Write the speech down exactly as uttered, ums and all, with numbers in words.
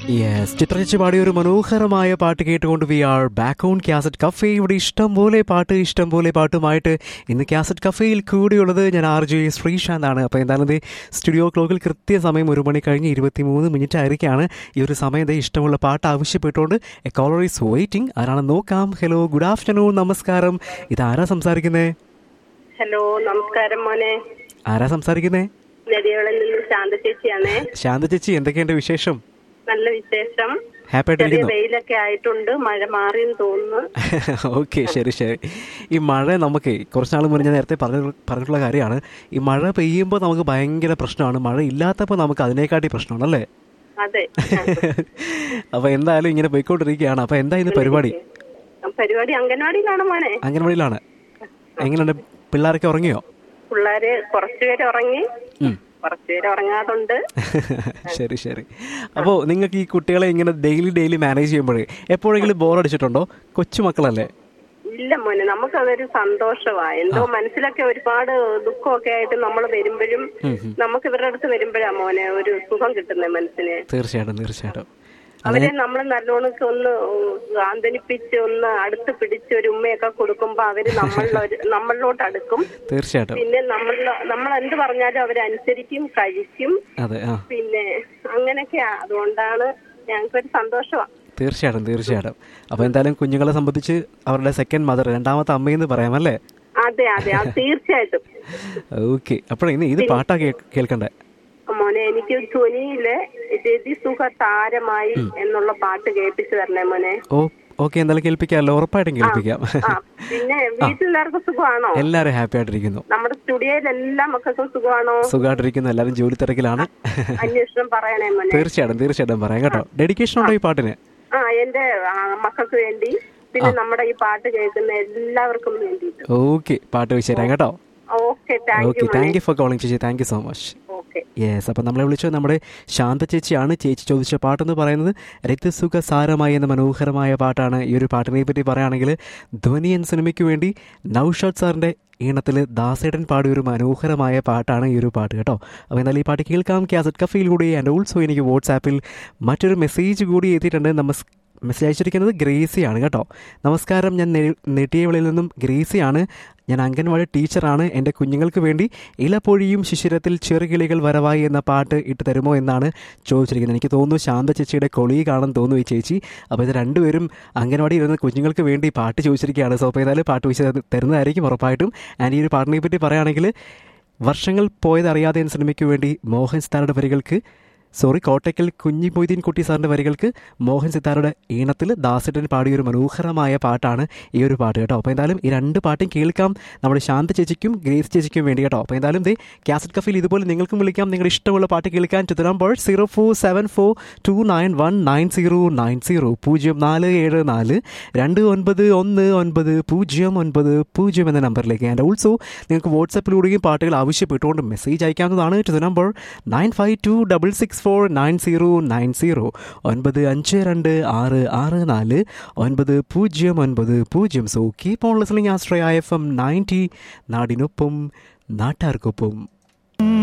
Yes, ചിത്രചേച്ചി പാടിയ ഒരു മനോഹരമായ പാട്ട് കേട്ടുകൊണ്ട് V are back on cassette cafe. ഇവിടെ ഇഷ്ടം പോലെ പാട്ട് ഇഷ്ടം പോലെ പാട്ടുമായിട്ട് ഇന്ന് കാസറ്റ് കഫേയിൽ കൂടിയുള്ളത് ഞാൻ ആർ ജെ ശ്രീശാന്താണ്. അപ്പോൾ എന്തായാലും ദേ സ്റ്റുഡിയോ ക്ലോക്കിൽ കൃത്യസമയം ഒരു മണി കഴിഞ്ഞ് ഇരുപത്തി മൂന്ന് മിനിറ്റ് ആയിരിക്കുകയാണ്. ഈ ഒരു സമയം ദേ ഇഷ്ടമുള്ള പാട്ട് ആവശ്യപ്പെട്ടുകൊണ്ട് എ കോളർ ഈസ് വെയിറ്റിംഗ്. ആരാണെന്ന് നോക്കാം. ഹലോ, ഗുഡ് ആഫ്റ്റർനൂൺ, നമസ്കാരം. ഇതാരാ സംസാരിക്കുന്നേ? ഹലോ, നമസ്കാരം മോനെ. ആരാ സംസാരിക്കുന്നേ? നെടിയോളിൽ നിന്ന് ശാന്ത ചേച്ചിയാണേ. ശാന്ത ചേച്ചി, എന്തൊക്കെയുണ്ട് വിശേഷം? നല്ല വിശേഷം. ഹാപ്പി ആയിട്ടിരിക്കുന്നു? വെയിലൊക്കെ ആയിട്ടുണ്ട്, മഴ മാറിയെന്ന് തോന്നുന്നു. ഓക്കെ, ശരി ശരി. ഈ മഴ നമുക്ക് കുറച്ച് നാൾ മുന്നേ ഞാൻ നേരത്തെ പറഞ്ഞ പറഞ്ഞിട്ടുള്ള കാര്യമാണ്. ഈ മഴ പെയ്യുമ്പോൾ നമുക്ക് ഭയങ്കര പ്രശ്നമാണ്, മഴ ഇല്ലാത്തപ്പോൾ നമുക്ക് അതിനേക്കാട്ടി പ്രശ്നമാണ് അല്ലേ? അതെ. അപ്പൊ എന്തായാലും ഇങ്ങനെ പോയിക്കൊണ്ടിരിക്കുകയാണ്. അപ്പൊ എന്താ ഇന്ന് പരിപാടി? പരിപാടി അംഗൻവാടിയിലാണ് മോനെ. അംഗൻവാടിയിലാണ്. എങ്ങനെയുണ്ട്? പിള്ളേരൊക്കെ ഉറങ്ങിയോ? പിള്ളേര് കുറച്ചുപേര് ഉറങ്ങി, കുറച്ചുപേര് ഉറങ്ങാതുണ്ട്. ശരി ശരി. അപ്പോൾ നിങ്ങൾക്ക് ഈ കുട്ടികളെ ഇങ്ങനെ ഡെയിലി ഡെയിലി മാനേജ് ചെയ്യുമ്പോഴേ എപ്പോഴെങ്കിലും ബോർ അടിച്ചിട്ടുണ്ടോ? കൊച്ചുമക്കളല്ലേ? ഇല്ല മോനെ, നമുക്കതൊരു സന്തോഷമാണ്. എന്തോ മനസ്സിലൊക്കെ ഒരുപാട് ദുഃഖമൊക്കെ ആയിട്ട് നമ്മൾ വരുമ്പോഴും നമുക്ക് ഇവരുടെ അടുത്ത് വരുമ്പോഴാ മോനെ ഒരു സുഖം കിട്ടുന്നത് മനസ്സിന്. തീർച്ചയായിട്ടും തീർച്ചയായിട്ടും. അവരെ നമ്മൾ നല്ലോണം ഒന്ന് ആന്തരിപ്പിച്ച് ഒന്ന് അടുത്ത് പിടിച്ച് ഒരു ഉമ്മയൊക്കെ കൊടുക്കുമ്പോ അവര് നമ്മളിലൊരു നമ്മളിലോട്ട് അടുക്കും. തീർച്ചയായിട്ടും. പിന്നെ നമ്മൾ നമ്മൾ എന്ത് പറഞ്ഞാലും അവരനുസരിക്കും, കഴിക്കും. പിന്നെ അങ്ങനെയൊക്കെയാ. അതുകൊണ്ടാണ് ഞങ്ങൾക്കൊരു സന്തോഷമാണ്. തീർച്ചയായിട്ടും തീർച്ചയായിട്ടും. അപ്പൊ എന്തായാലും കുഞ്ഞുങ്ങളെ സംബന്ധിച്ച് അവരുടെ സെക്കൻഡ് മദർ, രണ്ടാമത്തെ അമ്മയെന്ന് പറയാമല്ലേ? അതെ അതെ, തീർച്ചയായിട്ടും. ഓക്കെ, അപ്പോഴേ ഇന്ന് ഇത് പാട്ടാ കേൾക്കണ്ടേ മോനെ? എനിക്ക് ധ്വനിയില് രതിസുഖ താരമായി എന്നുള്ള പാട്ട് കേൾപ്പിച്ചു തരണേ മോനെ. ഓ ഓക്കെ, എന്തായാലും കേൾപ്പിക്കാമല്ലോ, ഉറപ്പായിട്ടും കേൾപ്പിക്കാം. പിന്നെ വീട്ടിലെല്ലാവർക്കും സുഖമാണോ? എല്ലാവരും ഹാപ്പി ആയിട്ടിരിക്കുന്നു. നമ്മുടെ സ്റ്റുഡിയോയിൽ എല്ലാ മക്കൾക്കും സുഖമാണോ? സുഖമായിട്ടിരിക്കുന്നു, എല്ലാവരും ജോലി തിരക്കിലാണ്. അന്വേഷണം പറയണേ മോനെ. തീർച്ചയായിട്ടും തീർച്ചയായിട്ടും പറയാം കേട്ടോ. ഡെഡിക്കേഷൻ ഉണ്ടോ ഈ പാട്ടിന്? ആ, എന്റെ മക്കൾക്ക് വേണ്ടി, പിന്നെ നമ്മുടെ ഈ പാട്ട് കേൾക്കുന്ന എല്ലാവർക്കും വേണ്ടി. ഓക്കെ, പാട്ട് വെച്ച് തരാം കേട്ടോ. Okay, thank you. Thank you for calling ചേച്ചി, thank you so much. Yes, അപ്പം നമ്മളെ വിളിച്ചത് നമ്മുടെ ശാന്ത ചേച്ചിയാണ്. ചേച്ചി ചോദിച്ച പാട്ടെന്ന് പറയുന്നത് രക്തസുഖ സാരമായി എന്ന മനോഹരമായ പാട്ടാണ്. ഈ ഒരു പാട്ടിനെ പറ്റി പറയുകയാണെങ്കിൽ ധ്വനി എന്ന സിനിമയ്ക്ക് വേണ്ടി നൗഷാദ് സാറിൻ്റെ ഈണത്തിൽ ദാസേടൻ പാടിയ ഒരു മനോഹരമായ പാട്ടാണ് ഈ ഒരു പാട്ട് കേട്ടോ. അപ്പോൾ എന്നാൽ ഈ പാട്ട് കേൾക്കാം കാസറ്റ് കഫയിലൂടെ. ആൻഡ് ഓൾസോ എനിക്ക് വാട്സാപ്പിൽ മറ്റൊരു മെസ്സേജ് കൂടി എത്തിയിട്ടുണ്ട്. നമസ് മെസ്സേജ് അയച്ചിരിക്കുന്നത് ഗ്രേസിയാണ് കേട്ടോ. നമസ്കാരം, ഞാൻ നെട്ടിയവിളിയിൽ നിന്നും ഗ്രേസിയാണ്. ഞാൻ അംഗൻവാടി ടീച്ചറാണ്. എൻ്റെ കുഞ്ഞുങ്ങൾക്ക് വേണ്ടി ഇലപ്പൊഴിയും ശിശിരത്തിൽ ചെറുകിളികൾ വരവായി എന്ന പാട്ട് ഇട്ട് തരുമോ എന്നാണ് ചോദിച്ചിരിക്കുന്നത്. എനിക്ക് തോന്നുന്നു ശാന്ത ചേച്ചിയുടെ കൊളീഗാണെന്ന് തോന്നുന്നു ഈ ചേച്ചി. അപ്പോൾ ഇത് രണ്ടുപേരും അംഗൻവാടി ഇരുന്ന് കുഞ്ഞുങ്ങൾക്ക് വേണ്ടി പാട്ട് ചോദിച്ചിരിക്കുകയാണ്. സോ അപ്പോൾ ഏതായാലും പാട്ട് വെച്ച് തരുന്നതായിരിക്കും ഉറപ്പായിട്ടും. ആൻഡ് ഈ ഒരു പാട്ടിനെ പറ്റി പറയുകയാണെങ്കിൽ വർഷങ്ങൾ പോയതറിയാതെ എന്ന സിനിമയ്ക്ക് വേണ്ടി മോഹൻ സിത്താരയുടെ വരികൾക്ക് സോറി കോട്ടയ്ക്കൽ കുഞ്ഞി മൊയ്തീൻ കുട്ടി സാറിൻ്റെ വരികൾക്ക് മോഹൻ സിത്താരയുടെ ഈണത്തിൽ ദാസേട്ടൻ പാടിയൊരു മനോഹരമായ പാട്ടാണ് ഈ ഒരു പാട്ട് കേട്ടോ. അപ്പോൾ എന്തായാലും ഈ രണ്ട് പാട്ടും കേൾക്കാം നമ്മുടെ ശാന്ത ചേച്ചിക്കും ഗ്രേസ് ചേച്ചിക്കും വേണ്ടി കേട്ടോ. അപ്പോൾ എന്തായാലും ദേ കാസറ്റ് കഫയിൽ ഇതുപോലെ നിങ്ങൾക്കും വിളിക്കാം. നിങ്ങളുടെ ഇഷ്ടമുള്ള പാട്ട് കേൾക്കാൻ to number zero four seven four to nine one nine zero nine zero പൂജ്യം നാല് ഏഴ് നാല് രണ്ട് ഒൻപത് ഒന്ന് ഒൻപത് പൂജ്യം ഒൻപത് പൂജ്യം എന്ന നമ്പറിലേക്ക്. ആൻഡ് ഓൾസോ നിങ്ങൾക്ക് വാട്സാപ്പിലൂടെയും പാട്ടുകൾ ആവശ്യപ്പെട്ടുകൊണ്ട് മെസ്സേജ് അയക്കാവുന്നതാണ്. To number nine five to double six four nine zero nine zero ഒൻപത് അഞ്ച് രണ്ട് ആറ് ആറ് നാല് ഒൻപത് പൂജ്യം ഒൻപത് പൂജ്യം. So keep on listening Ashraya F M ninety, നാടിനൊപ്പം നാട്ടാർക്കൊപ്പം.